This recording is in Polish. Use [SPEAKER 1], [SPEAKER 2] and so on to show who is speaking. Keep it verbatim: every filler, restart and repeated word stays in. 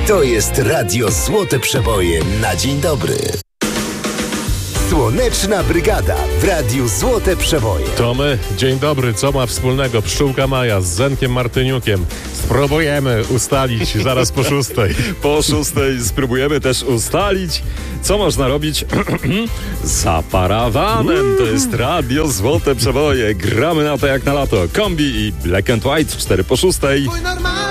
[SPEAKER 1] To jest Radio Złote Przeboje na dzień dobry. Słoneczna Brygada w Radiu Złote Przeboje.
[SPEAKER 2] To my. Dzień dobry. Co ma wspólnego Pszczółka Maja z Zenkiem Martyniukiem? Spróbujemy ustalić zaraz po szóstej.
[SPEAKER 3] Po szóstej spróbujemy też ustalić, co można robić za parawanem. To jest Radio Złote Przeboje. Gramy na to jak na lato. Kombi i Black and White cztery po szóstej.